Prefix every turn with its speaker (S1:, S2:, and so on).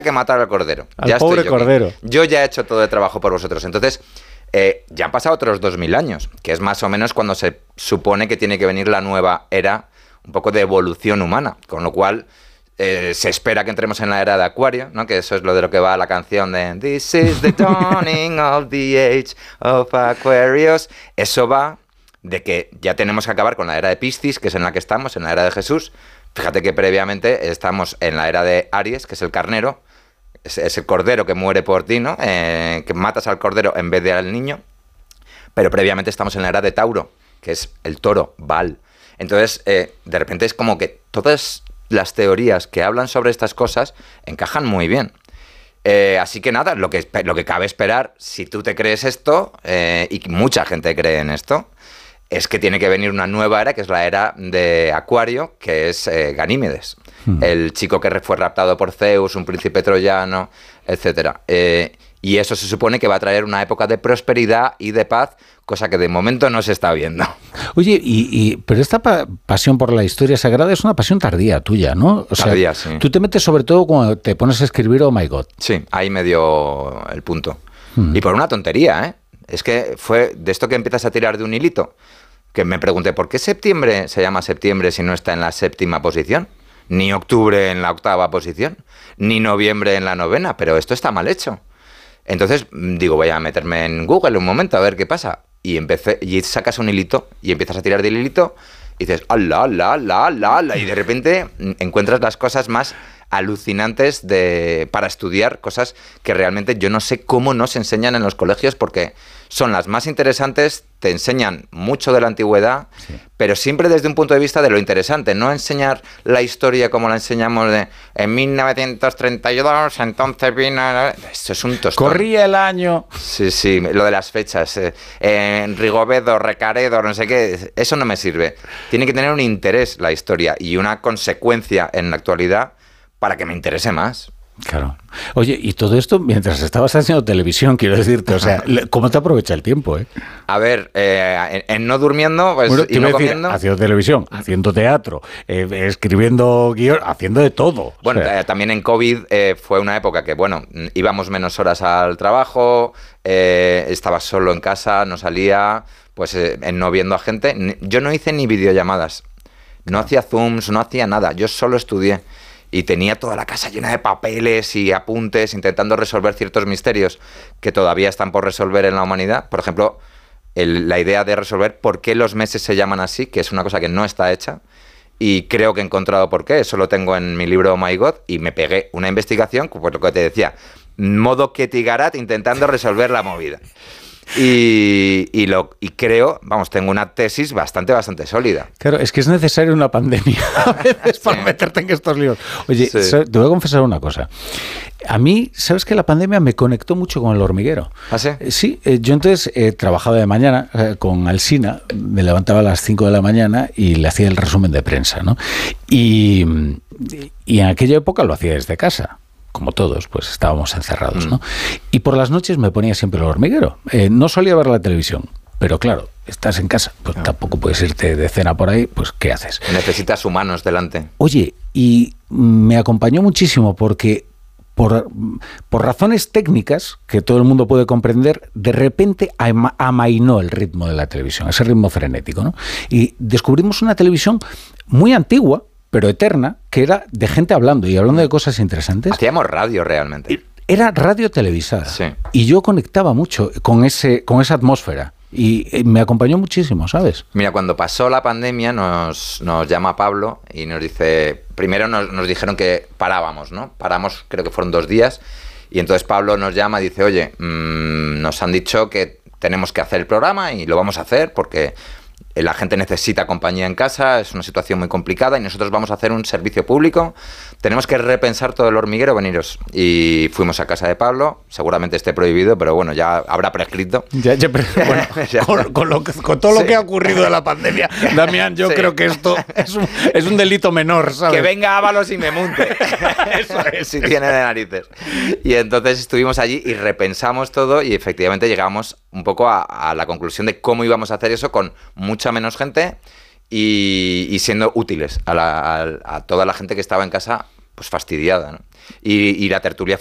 S1: que matar al cordero.
S2: Al
S1: ya
S2: pobre cordero.
S1: Yo ya he hecho todo el trabajo por vosotros. Entonces, ya han pasado otros 2000 años, que es más o menos cuando se supone que tiene que venir la nueva era, un poco de evolución humana, con lo cual se espera que entremos en la era de Acuario, ¿no? Que eso es lo de lo que va la canción de This is the dawning of the age of Aquarius. Eso va de que ya tenemos que acabar con la era de Piscis, que es en la que estamos, en la era de Jesús. Fíjate que previamente estamos en la era de Aries, que es el carnero, es el cordero que muere por ti, ¿no? Que matas al cordero en vez de al niño. Pero previamente estamos en la era de Tauro, que es el toro, Baal. Entonces, de repente es como que todas las teorías que hablan sobre estas cosas encajan muy bien. Así que nada, lo que cabe esperar, si tú te crees esto, y mucha gente cree en esto, es que tiene que venir una nueva era, que es la era de Acuario, que es Ganímedes. El chico que fue raptado por Zeus, un príncipe troyano, etcétera. Y eso se supone que va a traer una época de prosperidad y de paz, cosa que de momento no se está viendo.
S2: Oye, pero esta pasión por la historia sagrada es una pasión tardía tuya, ¿no? O
S1: Tardía,
S2: sea,
S1: sí.
S2: Tú te metes sobre todo cuando te pones a escribir Oh My God.
S1: Sí, ahí me dio el punto. Y por una tontería, ¿eh? Es que fue de esto que empiezas a tirar de un hilito, que me pregunté, ¿por qué septiembre se llama septiembre si no está en la 7ª posición? Ni octubre en la 8ª posición, ni noviembre en la 9ª, pero esto está mal hecho. Entonces, digo, voy a meterme en Google un momento a ver qué pasa. Y sacas un hilito y empiezas a tirar del hilito y dices, ¡ala, la, la, la, la! Y de repente encuentras las cosas más alucinantes para estudiar, cosas que realmente yo no sé cómo nos enseñan en los colegios, porque son las más interesantes, te enseñan mucho de la antigüedad, sí, pero siempre desde un punto de vista de lo interesante, no enseñar la historia como la enseñamos en 1932, entonces vino... Esto es un tostón.
S2: Corría el año.
S1: Sí, lo de las fechas, Rigoberto, Recaredo, no sé qué, eso no me sirve. Tiene que tener un interés la historia y una consecuencia en la actualidad para que me interese más.
S2: Claro. Oye, y todo esto mientras estabas haciendo televisión, quiero decirte, o sea, ¿cómo te aprovecha el tiempo, eh?
S1: A ver, en no durmiendo, pues,
S2: bueno,
S1: y no comiendo...
S2: haciendo televisión, haciendo teatro, escribiendo guión, haciendo de todo.
S1: Bueno,
S2: o sea,
S1: también en COVID fue una época que, bueno, íbamos menos horas al trabajo, estaba solo en casa, no salía, pues no viendo a gente. Yo no hice ni videollamadas, no hacía Zooms, no hacía nada, yo solo estudié. Y tenía toda la casa llena de papeles y apuntes, intentando resolver ciertos misterios que todavía están por resolver en la humanidad. Por ejemplo, la idea de resolver por qué los meses se llaman así, que es una cosa que no está hecha. Y creo que he encontrado por qué. Eso lo tengo en mi libro Oh My God. Y me pegué una investigación, pues lo que te decía, modo Ketty Garat, intentando resolver la movida. Y creo, vamos, tengo una tesis bastante sólida.
S2: Claro, es que es necesaria una pandemia a veces para meterte en estos líos. Oye,
S1: Sí.
S2: te voy a confesar una cosa. A mí, ¿sabes que la pandemia me conectó mucho con El Hormiguero?
S1: ¿Ah, sí?
S2: Sí, yo entonces trabajaba de mañana con Alsina, me levantaba a las 5 de la mañana y le hacía el resumen de prensa, ¿no? Y en aquella época lo hacía desde casa. Como todos, pues estábamos encerrados, ¿no? Y por las noches me ponía siempre El Hormiguero. No solía ver la televisión, pero claro, estás en casa, pues tampoco puedes irte de cena por ahí, pues ¿qué haces?
S1: Necesitas humanos delante.
S2: Oye, y me acompañó muchísimo porque por razones técnicas que todo el mundo puede comprender, de repente amainó el ritmo de la televisión, ese ritmo frenético, ¿no? Y descubrimos una televisión muy antigua, pero eterna, que era de gente hablando y hablando de cosas interesantes.
S1: Hacíamos radio realmente.
S2: Era radio televisada.
S1: Sí.
S2: Y yo conectaba mucho con esa atmósfera. Y me acompañó muchísimo, ¿sabes?
S1: Mira, cuando pasó la pandemia nos llama Pablo y nos dice... Primero nos dijeron que parábamos, ¿no? Paramos, creo que fueron 2 días. Y entonces Pablo nos llama y dice, oye, nos han dicho que tenemos que hacer el programa y lo vamos a hacer porque... La gente necesita compañía en casa, es una situación muy complicada y nosotros vamos a hacer un servicio público. Tenemos que repensar todo El Hormiguero, veniros. Y fuimos a casa de Pablo, seguramente esté prohibido, pero bueno, ya habrá prescrito.
S2: Bueno, con todo lo que ha ocurrido de la pandemia, Damián, yo creo que esto es un delito menor, ¿sabes?
S1: Que venga Ábalos y me munte. Eso es, si tiene de narices. Y entonces estuvimos allí y repensamos todo y efectivamente llegamos un poco a la conclusión de cómo íbamos a hacer eso con mucha menos gente y siendo útiles a toda la gente que estaba en casa, pues fastidiada, ¿no? Y la tertulia